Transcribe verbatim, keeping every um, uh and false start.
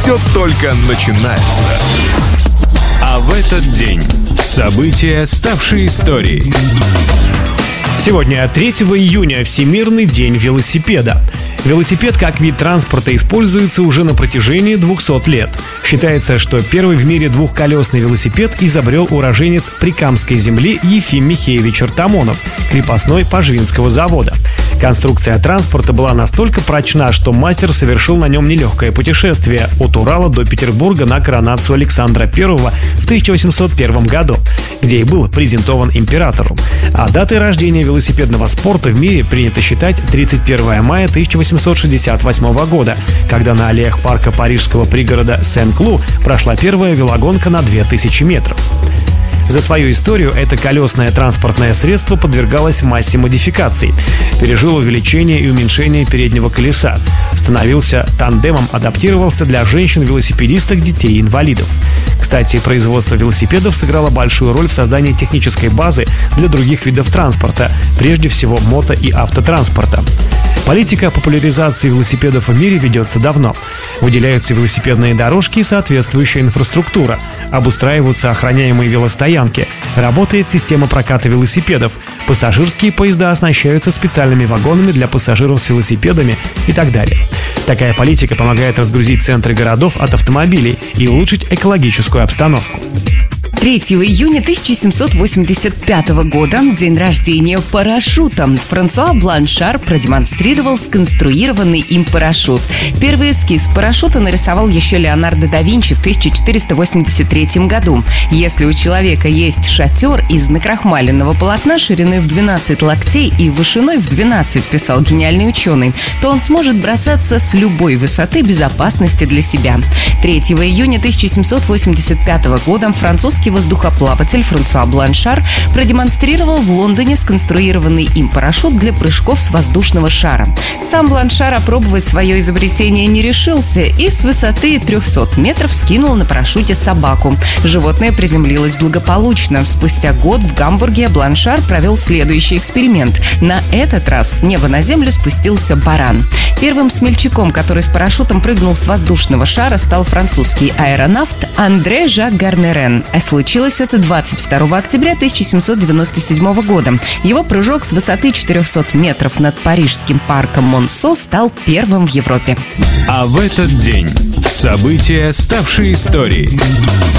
все только начинается. А в этот день события, ставшие историей. Сегодня, третьего июня, Всемирный день велосипеда. Велосипед как вид транспорта используется уже на протяжении двухсот лет. Считается, что первый в мире двухколесный велосипед изобрел уроженец Прикамской земли Ефим Михеевич Артамонов, крепостной Пожвинского завода. Конструкция транспорта была настолько прочна, что мастер совершил на нем нелегкое путешествие от Урала до Петербурга на коронацию Александра Первого в тысяча восемьсот первом году, где и был презентован императору. А датой рождения велосипедного спорта в мире принято считать тридцать первое мая тысяча восемьсот шестьдесят восьмого года, когда на аллеях парка парижского пригорода Сен-Клу прошла первая велогонка на две тысячи метров. За свою историю это колесное транспортное средство подвергалось массе модификаций. Пережил увеличение и уменьшение переднего колеса. Становился тандемом, адаптировался для женщин-велосипедисток, детей и инвалидов. Кстати, производство велосипедов сыграло большую роль в создании технической базы для других видов транспорта, прежде всего мото- и автотранспорта. Политика популяризации велосипедов в мире ведется давно. Выделяются велосипедные дорожки и соответствующая инфраструктура. Обустраиваются охраняемые велостоянки. Работает система проката велосипедов. Пассажирские поезда оснащаются специальными вагонами для пассажиров с велосипедами и так далее. Такая политика помогает разгрузить центры городов от автомобилей и улучшить экологическую обстановку. третьего июня тысяча семьсот восемьдесят пятого года, день рождения парашюта, Франсуа Бланшар продемонстрировал сконструированный им парашют. Первый эскиз парашюта нарисовал еще Леонардо да Винчи в тысяча четыреста восемьдесят третьем году. Если у человека есть шатер из накрахмаленного полотна шириной в двенадцать локтей и вышиной в двенадцать, писал гениальный ученый, то он сможет бросаться с любой высоты без опасности для себя. третьего июня тысяча семьсот восемьдесят пятого года французский воздухоплаватель Франсуа Бланшар продемонстрировал в Лондоне сконструированный им парашют для прыжков с воздушного шара. Сам Бланшар опробовать свое изобретение не решился и с высоты трехсот метров скинул на парашюте собаку. Животное приземлилось благополучно. Спустя год в Гамбурге Бланшар провел следующий эксперимент. На этот раз с неба на землю спустился баран. Первым смельчаком, который с парашютом прыгнул с воздушного шара, стал французский аэронавт Андре Жак Гарнерен. А случилось это двадцать второго октября тысяча семьсот девяносто седьмого года. Его прыжок с высоты четырехсот метров над парижским парком Монсо стал первым в Европе. А в этот день события, ставшие историей.